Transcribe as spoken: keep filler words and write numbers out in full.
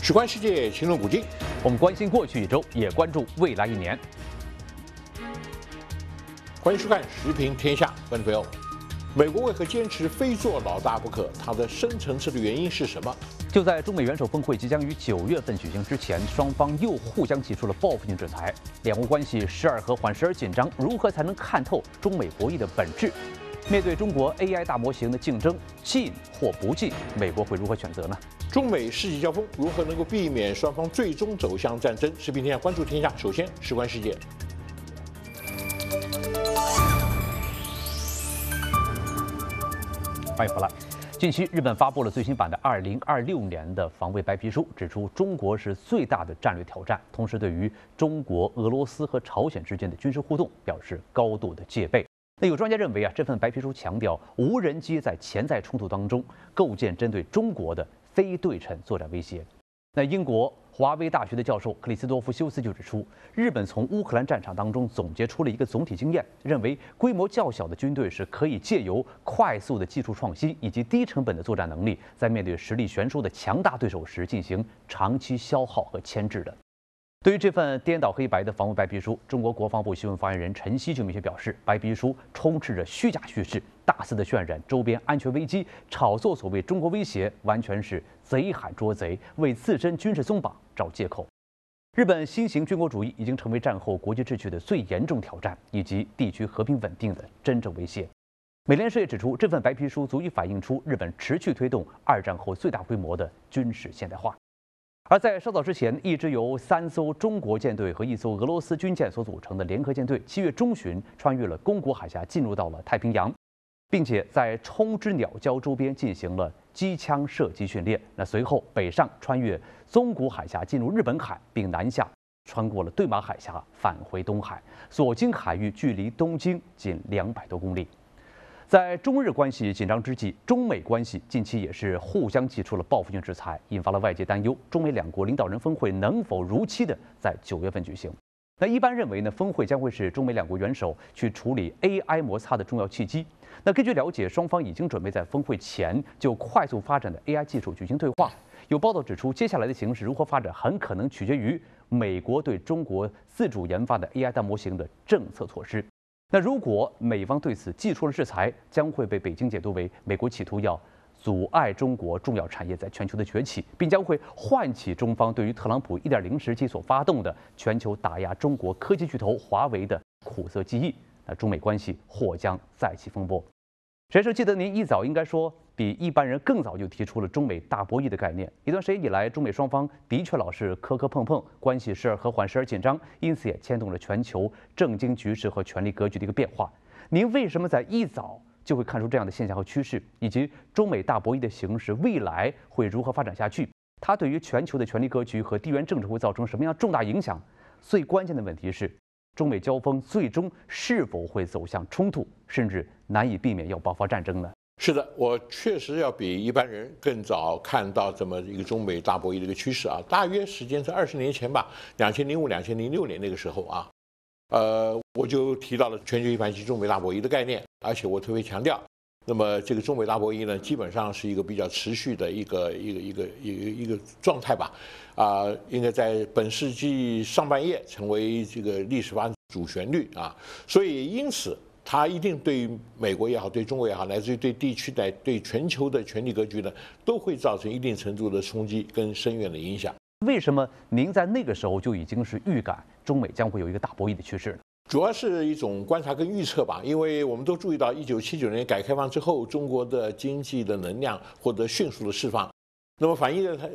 事关世界，情论古今。 我们关心过去一周，也关注未来一年。 欢迎收看《时评天下》，观众朋友，美国为何坚持非做老大不可？它的深层次的原因是什么？ 就在中美元首峰会即将于九月份举行之前，双方又互相提出了报复性制裁，两国关系时而和缓，时而紧张。如何才能看透中美博弈的本质？面对中国 A I 大模型的竞争，进或不进，美国会如何选择呢？ 中美世纪交锋如何能够避免双方最终走向战争？视频天下关注天下，首先事关世界。 欢迎回来。近期，日本发布了最新版的二零二六年的防卫白皮书，指出中国是最大的战略挑战，同时对于中国、俄罗斯和朝鲜之间的军事互动表示高度的戒备。那有专家认为啊，这份白皮书强调无人机在潜在冲突当中构建针对中国的非对称作战威胁。那英国华威大学的教授克里斯多夫休斯就指出，日本从乌克兰战场当中总结出了一个总体经验，认为规模较小的军队是可以借由快速的技术创新以及低成本的作战能力，在面对实力悬殊的强大对手时进行长期消耗和牵制的。对于这份颠倒黑白的防卫白皮书，中国国防部新闻发言人陈希就明确表示，白皮书充斥着虚假叙事，大肆的渲染周边安全危机，炒作所谓中国威胁，完全是贼喊捉贼，为自身军事松绑找借口。日本新型军国主义已经成为战后国际秩序的最严重挑战，以及地区和平稳定的真正威胁。美联社也指出，这份白皮书足以反映出日本持续推动二战后最大规模的军事现代化。而在稍早之前，一支由三艘中国舰队和一艘俄罗斯军舰所组成的联合舰队，七月中旬穿越了宫古海峡，进入到了太平洋，并且在冲之鸟礁周边进行了机枪射击训练。那随后北上穿越宗谷海峡，进入日本海，并南下穿过了对马海峡，返回东海，所经海域距离东京仅两百多公里。在中日关系紧张之际，中美关系近期也是互相提出了报复性制裁，引发了外界担忧。中美两国领导人峰会能否如期的在九月份举行？那一般认为呢，峰会将会是中美两国元首去处理 A I 摩擦的重要契机。那根据了解，双方已经准备在峰会前就快速发展的 A I 技术举行对话。有报道指出，接下来的形势如何发展，很可能取决于美国对中国自主研发的 A I 大模型的政策措施。那如果美方对此祭出了制裁，将会被北京解读为美国企图要阻碍中国重要产业在全球的崛起，并将会唤起中方对于特朗普 一点零 时期所发动的全球打压中国科技巨头华为的苦涩记忆。那中美关系或将再起风波。谁说记得您一早应该说比一般人更早就提出了中美大博弈的概念？一段时间以来，中美双方的确老是磕磕碰碰，关系时而和缓，时而紧张，因此也牵动了全球政经局势和权力格局的一个变化。您为什么在一早就会看出这样的现象和趋势，以及中美大博弈的形势未来会如何发展下去？它对于全球的权力格局和地缘政治会造成什么样重大影响？最关键的问题是，中美交锋最终是否会走向冲突，甚至难以避免要爆发战争呢？ 是的，我确实要比一般人更早看到这么一个中美大博弈的一个趋势啊，大约时间是二十年前吧，两千零五、两千零六年那个时候啊，呃，我就提到了全球一盘棋、中美大博弈的概念，而且我特别强调，那么这个中美大博弈呢，基本上是一个比较持续的一个一个一个一个一个状态吧，啊、呃，应该在本世纪上半叶成为这个历史发展主旋律啊，所以因此。它一定对美国也好，对中国也好，乃至于对地区的、对全球的权力格局呢，都会造成一定程度的冲击跟深远的影响。 为什么您在那个时候就已经是预感中美将会有一个大博弈的趋势呢？ 主要是一种观察跟预测吧，因为我们都注意到，一九七九年改革开放之后，中国的经济的能量获得迅速的释放，那么反映在它